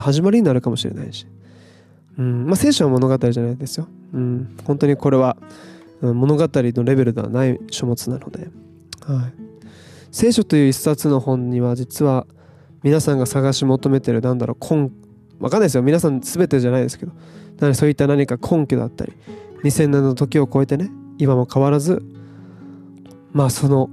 始まりになるかもしれないし、聖書は物語じゃないですよ。本当にこれは、物語のレベルではない書物なので、聖書という一冊の本には実は皆さんが探し求めてるわかんないですよ。皆さん全てじゃないですけど、そういった何か根拠だったり、2000年の時を超えてね、今も変わらず、その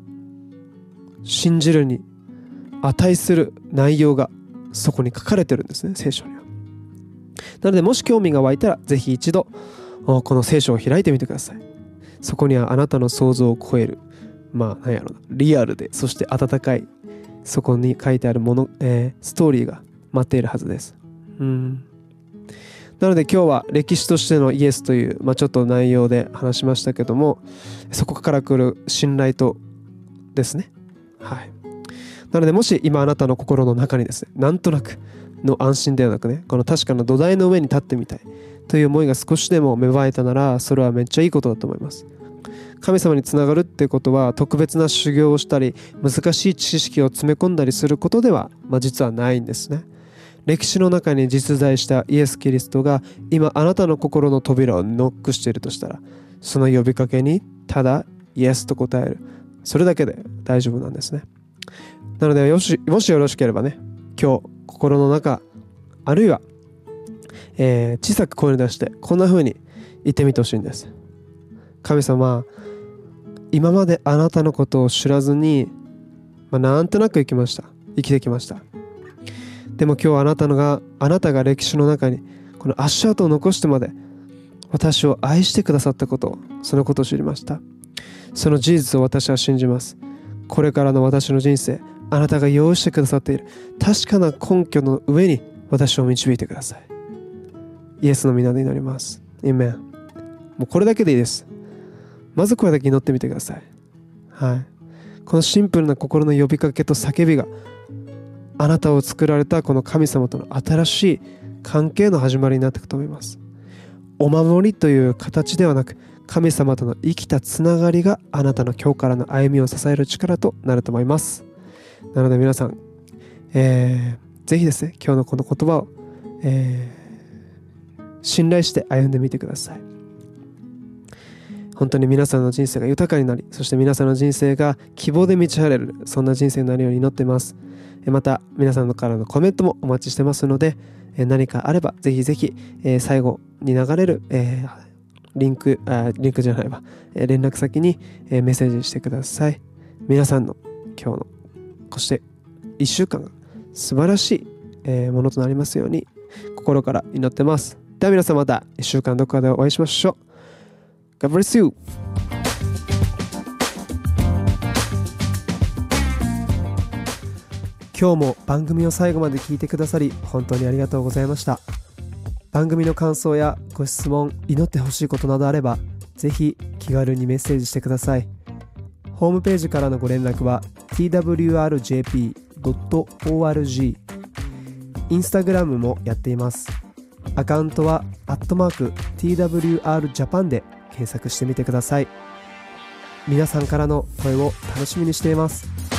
信じるに値する内容がそこに書かれてるんですね、聖書には。なのでもし興味が湧いたらぜひ一度この聖書を開いてみてください。そこにはあなたの想像を超えるリアルで、そして温かい、そこに書いてあるストーリーが待っているはずです。なので今日は歴史としてのイエスという、ちょっと内容で話しましたけども、そこから来る信頼とですね。なのでもし今あなたの心の中にですね、なんとなくの安心ではなくね、この確かな土台の上に立ってみたいという思いが少しでも芽生えたなら、それはめっちゃいいことだと思います。神様につながるってことは特別な修行をしたり難しい知識を詰め込んだりすることでは、実はないんですね。歴史の中に実在したイエス・キリストが今あなたの心の扉をノックしているとしたら、その呼びかけにただイエスと答える、それだけで大丈夫なんですね。なのでもしよろしければね、今日心の中、あるいは、小さく声に出してこんな風に言ってみてほしいんです。神様、今まであなたのことを知らずに、なんとなく生きてきました。でも今日あなたが歴史の中にこの足跡を残してまで私を愛してくださったこと、そのことを知りました。その事実を私は信じます。これからの私の人生、あなたが用意してくださっている確かな根拠の上に私を導いてください。イエスの皆で祈ります。アーメン。もうこれだけでいいです。まずこれだけ祈ってみてください。このシンプルな心の呼びかけと叫びが、あなたを作られたこの神様との新しい関係の始まりになっていくと思います。お守りという形ではなく、神様との生きたつながりがあなたの今日からの歩みを支える力となると思います。なので皆さん、ぜひですね、今日のこの言葉を、信頼して歩んでみてください。本当に皆さんの人生が豊かになり、そして皆さんの人生が希望で満ち溢れる、そんな人生になるように祈っています。また皆さんからのコメントもお待ちしてますので、何かあればぜひぜひ、最後に流れる、連絡先に、メッセージしてください。皆さんの今日のそして1週間が素晴らしい、ものとなりますように心から祈ってます。では皆さん、また1週間どこかでお会いしましょう。God bless you。今日も番組を最後まで聞いてくださり本当にありがとうございました。番組の感想やご質問、祈ってほしいことなどあればぜひ気軽にメッセージしてください。ホームページからのご連絡は twrjp.org、 インスタグラムもやっています。アカウントは@twrjapan で検索してみてください。皆さんからの声を楽しみにしています。